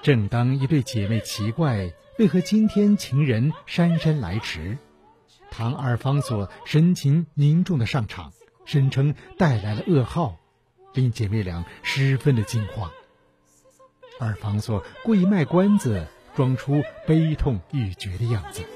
正当一对姐妹奇怪为何今天情人姗姗来迟，唐阿尔方索神情凝重地上场，声称带来了噩耗，令姐妹俩十分的惊慌。阿尔方索故意卖关子，装出悲痛欲绝的样子。